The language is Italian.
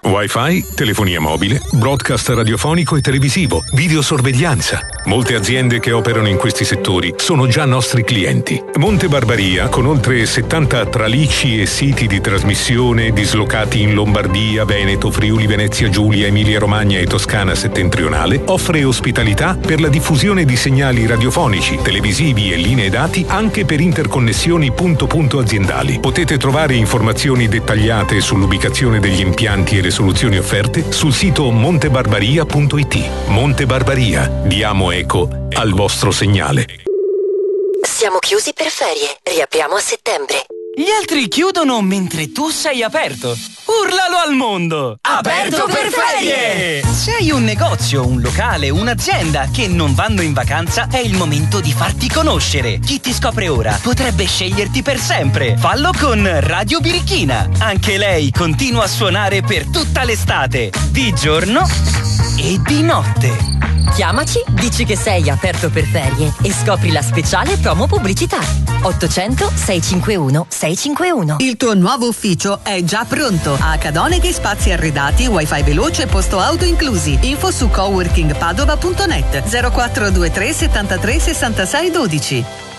Wi-Fi, telefonia mobile, broadcast radiofonico e televisivo, videosorveglianza. Molte aziende che operano in questi settori sono già nostri clienti. Monte Barbaria, con oltre 70 tralicci e siti di trasmissione dislocati in Lombardia, Veneto, Friuli, Venezia Giulia, Emilia Romagna e Toscana settentrionale, offre ospitalità per la diffusione di segnali radiofonici, televisivi e linee dati anche per interconnessioni punto-punto aziendali. Potete trovare informazioni dettagliate sull'ubicazione degli impianti e le soluzioni offerte sul sito montebarbaria.it. Monte Barbaria, diamo eco al vostro segnale. Siamo chiusi per ferie, riapriamo a settembre. Gli altri chiudono mentre tu sei aperto. Urlalo al mondo! Aperto per ferie! Se hai un negozio, un locale, un'azienda che non vanno in vacanza, è il momento di farti conoscere. Chi ti scopre ora potrebbe sceglierti per sempre. Fallo con Radio Birichina. Anche lei continua a suonare per tutta l'estate, di giorno e di notte. Chiamaci, dici che sei aperto per ferie e scopri la speciale promo pubblicità. 800 651 651. Il tuo nuovo ufficio è già pronto. A Cadoneghi spazi arredati, wifi veloce e posto auto inclusi. Info su coworkingpadova.net 0423 73 66 12.